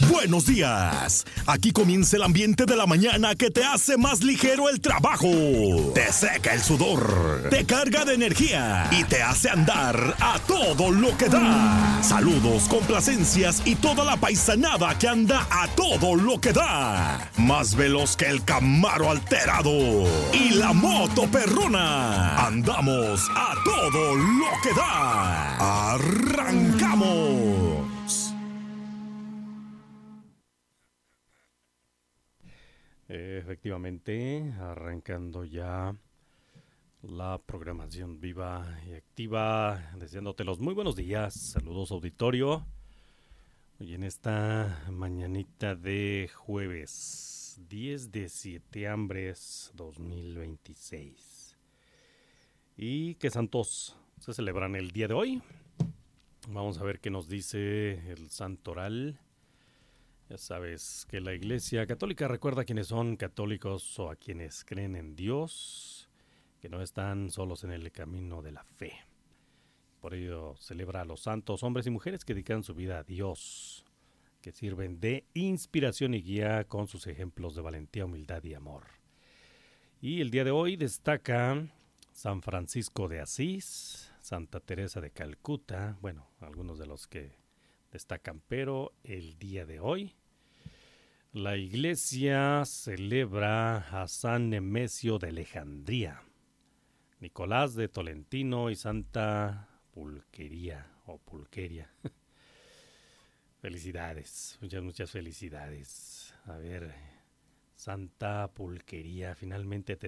Buenos días. Aquí comienza el ambiente de la mañana que te hace más ligero el trabajo. Te seca el sudor, te carga de energía y te hace andar a todo lo que da. Saludos, complacencias y toda la paisanada que anda a todo lo que da. Más veloz que el Camaro alterado y la moto perrona. Andamos a todo lo que da. ¡Arrancamos! Efectivamente, arrancando ya la programación viva y activa, deseándote los muy buenos días. Saludos, auditorio. Hoy en esta mañanita de jueves 10 de septiembre 2026. ¿Y qué santos se celebran el día de hoy? Vamos a ver qué nos dice el santoral. Ya sabes que la Iglesia Católica recuerda a quienes son católicos o a quienes creen en Dios, que no están solos en el camino de la fe. Por ello celebra a los santos hombres y mujeres que dedican su vida a Dios, que sirven de inspiración y guía con sus ejemplos de valentía, humildad y amor. Y el día de hoy destaca San Francisco de Asís, Santa Teresa de Calcuta, bueno, algunos de los que destacan, pero el día de hoy la Iglesia celebra a San Nemesio de Alejandría, Nicolás de Tolentino y Santa Pulquería o Pulqueria. Felicidades, muchas felicidades. A ver, Santa Pulquería, finalmente